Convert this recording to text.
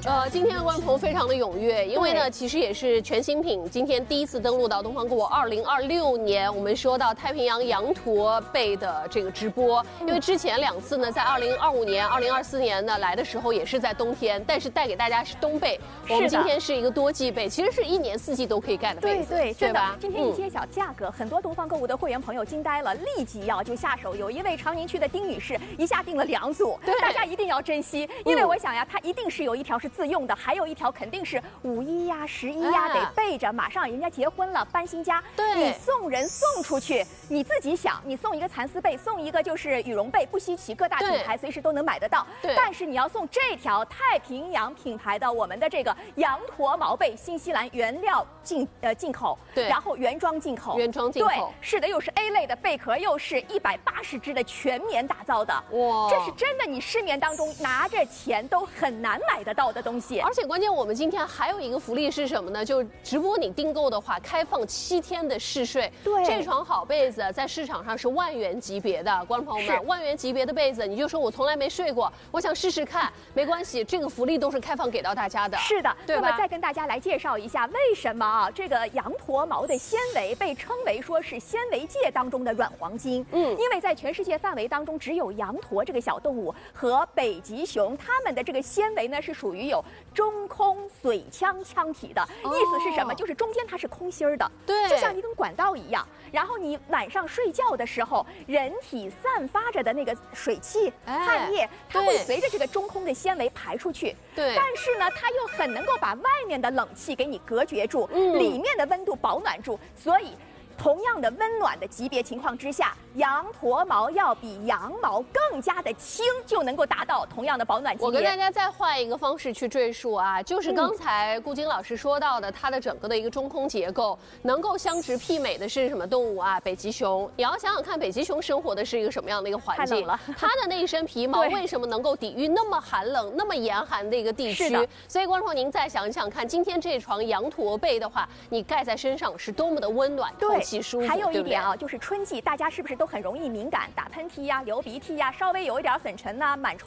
今天的观众朋友非常的踊跃，因为呢，其实也是全新品，今天第一次登陆到东方购物2026年，我们说到太平洋羊驼背的这个直播，因为之前2次呢，在2025年、2024年呢来的时候也是在冬天，但是带给大家是冬被，我们今天是一个多季被，其实是1年4季都可以盖的被子， 对吧？今天一揭晓价格，很多东方购物的会员朋友惊呆了，立即就下手。有一位长宁区的丁女士一下订了2组，大家一定要珍惜，因为我想呀，她一定是有一条是自用的，还有一条肯定是5一呀、11呀得备着，马上人家结婚了，搬新家，你送人送出去，你自己想，你送一个蚕丝被，送一个就是羽绒被，不稀奇，各大品牌随时都能买得到。但是你要送这条太平洋品牌的我们的这个羊驼毛被，新西兰原料进口，然后原装进口，对，是的，又是 A 类的贝壳，又是180只的全棉打造的，哇，这是真的，你市面当中拿着钱都很难买得到的东西。 而且关键，我们今天还有一个福利是什么呢？就是直播你订购的话，开放7天的试睡。对，这床好被子在市场上是万元级别的，观众朋友们，万元级别的被子，你就说我从来没睡过，我想试试看，没关系，这个福利都是开放给到大家的。 是的，对吧？那么再跟大家来介绍一下，为什么这个羊驼毛的纤维被称为说是纤维界当中的软黄金？因为在全世界范围当中，只有羊驼这个小动物和北极熊，它们的这个纤维呢是属于有中空髓腔体的，意思是什么？就是中间它是空心儿的，对，就像一根管道一样。然后你晚上睡觉的时候，人体散发着的那个水汽、汗液，它会随着这个中空的纤维排出去。对，但是呢，它又很能够把外面的冷气给你隔绝住，里面的温度保暖住，所以同样的温暖的级别情况之下，羊驼毛要比羊毛更加的轻，就能够达到同样的保暖级别。 我跟大家再换一个方式去赘述啊，就是刚才顾晶老师说到的，它的整个的一个中空结构，能够相直媲美的是什么动物啊？北极熊。你要想想看，北极熊生活的是一个什么样的一个环境？它的那一身皮毛为什么能够抵御那么寒冷、那么严寒的一个地区？所以观众您再想想看，今天这床羊驼被的话，你盖在身上是多么的温暖、透气舒服。 还有一点啊，就是春季大家是不是都很容易敏感，打喷嚏呀、流鼻涕呀，稍微有一点粉尘呐、螨虫